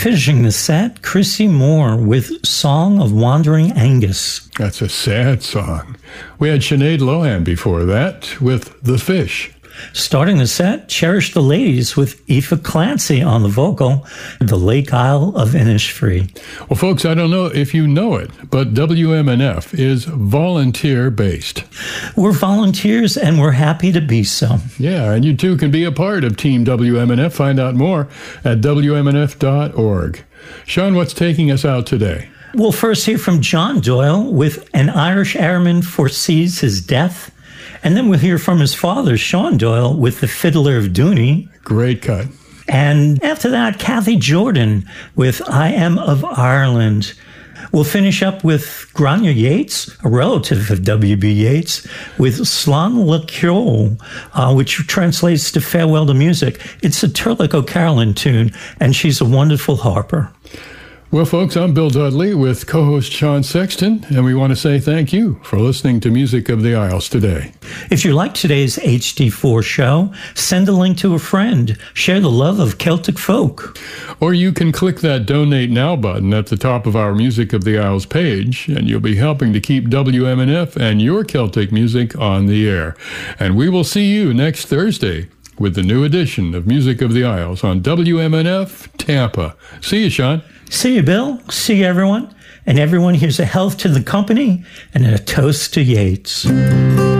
finishing the set, Chrissy Moore with Song of Wandering Angus. That's a sad song. We had Sinead Lohan before that with The Fish. Starting the set, Cherish the Ladies with Aoife Clancy on the vocal, The Lake Isle of Innisfree. Well, folks, I don't know if you know it, but WMNF is volunteer-based. We're volunteers, and we're happy to be so. Yeah, and you too can be a part of Team WMNF. Find out more at WMNF.org. Sean, what's taking us out today? We'll first hear from John Doyle with An Irish Airman Foresees His Death. And then we'll hear from his father, Sean Doyle, with The Fiddler of Dooney. Great cut. And after that, Kathy Jordan with I Am of Ireland. We'll finish up with Grania Yates, a relative of W.B. Yeats, with Slán le Ceol, which translates to Farewell to Music. It's a Turlough O'Carolan tune, and she's a wonderful harper. Well, folks, I'm Bill Dudley with co-host Sean Sexton, and we want to say thank you for listening to Music of the Isles today. If you like today's HD4 show, send a link to a friend. Share the love of Celtic folk. Or you can click that Donate Now button at the top of our Music of the Isles page, and you'll be helping to keep WMNF and your Celtic music on the air. And we will see you next Thursday with the new edition of Music of the Isles on WMNF Tampa. See you, Sean. See you, Bill. See you, everyone. And everyone, here's a health to the company and a toast to Yeats.